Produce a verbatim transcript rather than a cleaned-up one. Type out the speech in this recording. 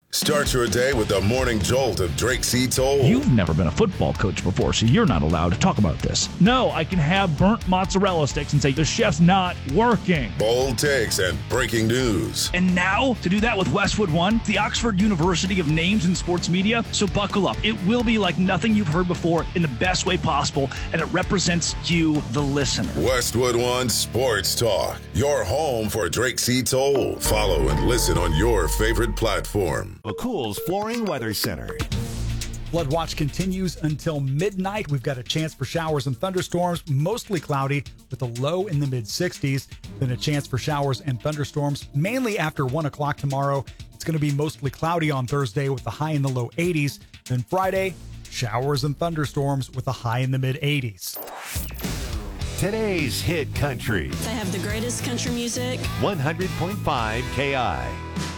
Start your day with the morning jolt of Drake C. Toll. You've never been a football coach before, so you're not allowed to talk about this. No, I can have burnt mozzarella sticks and say the chef's not working. Bold takes and breaking news. And now, to do that with Westwood One, the Oxford University of Names in Sports Media. So buckle up. It will be like nothing you've heard before in the best way possible, and it represents you, the listener. Westwood One Sports Talk, your home for Drake C. Toll. Follow and listen on your favorite platform. McCool's Flooring Weather Center. Flood watch continues until midnight. We've got a chance for showers and thunderstorms, mostly cloudy with a low in the mid sixties. Then a chance for showers and thunderstorms mainly after one o'clock tomorrow. It's going to be mostly cloudy on Thursday with a high in the low eighties. Then Friday, showers and thunderstorms with a high in the mid eighties. Today's hit country. They have the greatest country music. one hundred point five K I.